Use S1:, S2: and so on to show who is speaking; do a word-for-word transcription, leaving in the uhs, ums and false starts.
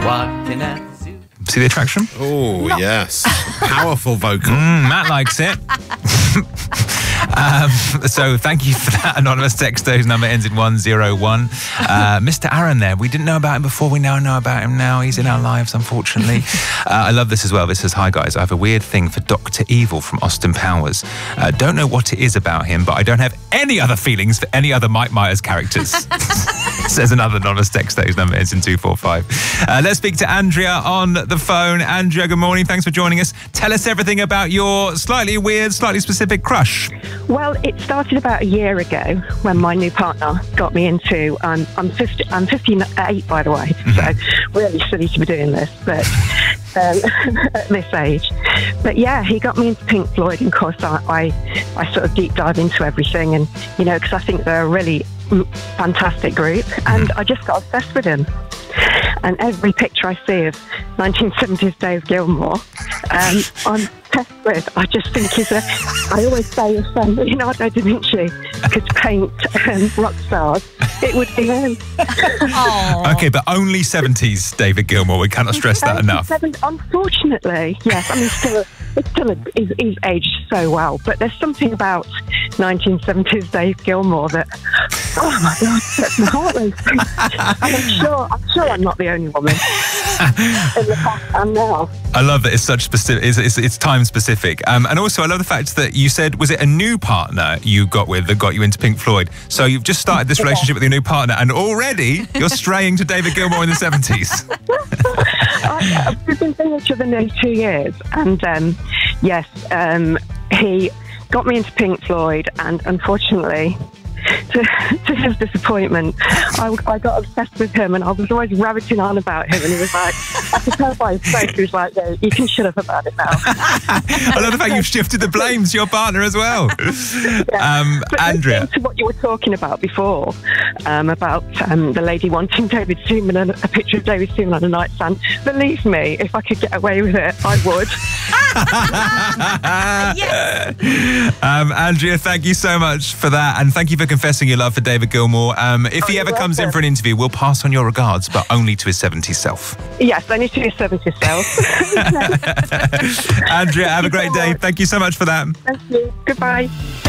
S1: walking at the zoo.
S2: See the attraction?
S3: Oh, yes. Powerful vocal.
S2: Mm, Matt likes it. um, so thank you for that anonymous texter whose number ends in one zero one. Uh, Mister Aaron there, we didn't know about him before, we now know about him now. He's in our lives, unfortunately. uh, I love this as well. This says, hi guys, I have a weird thing for Doctor Evil from Austin Powers. Uh, don't know what it is about him, but I don't have any other feelings for any other Mike Myers characters. Says another anonymous texter whose number ends in two four five. Uh, let's speak to Andrea on the phone. Andrea, good morning. Thanks for joining us. Tell us everything about your slightly weird, slightly specific crush.
S4: Well, it started about a year ago when my new partner got me into. Um, I'm fifty. I'm fifty-eight, by the way. Mm-hmm. So really silly to be doing this, but um, at this age. But yeah, he got me into Pink Floyd, and of course, I I, I sort of deep dive into everything, and you know, because I think they're a really fantastic group, and I just got obsessed with him. And every picture I see of nineteen seventies Dave Gilmour, um, I'm obsessed with. I just think he's a. I always say if um, Leonardo da Vinci could paint um, rock stars, it would be him.
S2: Okay, but only seventies David Gilmour. We cannot stress that enough.
S4: Unfortunately, yes. I mean, still, it's still a, he's, he's aged so well, but there's something about nineteen seventies Dave Gilmour that, oh my God, that's my heart racing. And I'm sure, I'm sure I'm not the only woman in the past and now.
S2: I love that it's such specific. It's, it's, it's time specific, um, and also I love the fact that you said, was it a new partner you got with that got you into Pink Floyd? So you've just started this relationship with your new partner, and already you're straying to David Gilmour in the seventies.
S4: I, we've been seeing each other nearly two years, and um, yes, um, he got me into Pink Floyd, and unfortunately, to, to his disappointment, I, I got obsessed with him, and I was always rabbiting on about him, and he was like, I could tell by his face, he was like, yeah, you can shut up about it now.
S2: I love the fact you've shifted the blame to your partner as well.
S4: Yeah.
S2: Um,
S4: but
S2: Andrea.
S4: To what you were talking about before, um, about um, the lady wanting David Seaman and a picture of David Seaman on a nightstand, believe me, if I could get away with it, I would.
S2: Yes. um, Andrea, thank you so much for that, and thank you for confessing your love for David Gilmour. Um, if
S4: oh,
S2: he ever
S4: welcome.
S2: comes in for an interview, we'll pass on your regards, but only to his seventies self.
S4: Yes, only to his seventies self.
S2: Andrea, have a great day. Thank you so much for that.
S4: Thank you. Goodbye.